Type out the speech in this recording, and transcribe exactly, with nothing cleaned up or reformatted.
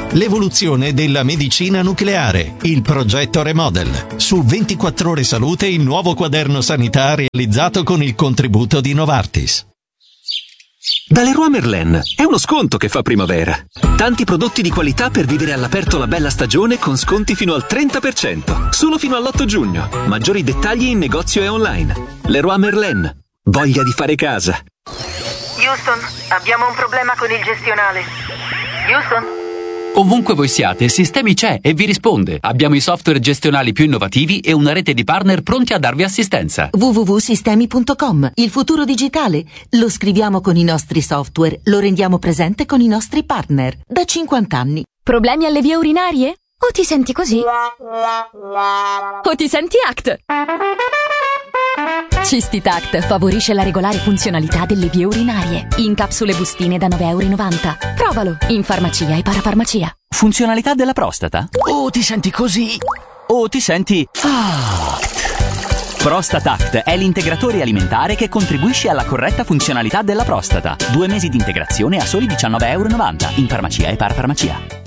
L'evoluzione della medicina nucleare, il progetto Remodel. Su ventiquattro ore Salute, il nuovo quaderno sanitario realizzato con il contributo di Novartis. Da Leroy Merlin è uno sconto che fa primavera. Tanti prodotti di qualità per vivere all'aperto la bella stagione con sconti fino al trenta per cento. Solo fino all'otto giugno. Maggiori dettagli in negozio e online. Leroy Merlin. Voglia di fare casa. Houston, abbiamo un problema con il gestionale. Houston? Ovunque voi siate, Sistemi c'è e vi risponde. Abbiamo i software gestionali più innovativi e una rete di partner pronti a darvi assistenza. w w w punto sistemi punto com. Il futuro digitale lo scriviamo con i nostri software, lo rendiamo presente con i nostri partner. Da cinquanta anni. Problemi alle vie urinarie? O ti senti così? O ti senti A C T? Cistitact favorisce la regolare funzionalità delle vie urinarie. In capsule bustine da nove e novanta euro. Provalo in farmacia e parafarmacia. Funzionalità della prostata? O ti senti così? O ti senti A C T? Prostatact è l'integratore alimentare che contribuisce alla corretta funzionalità della prostata. Due mesi di integrazione a soli diciannove e novanta euro in farmacia e parafarmacia.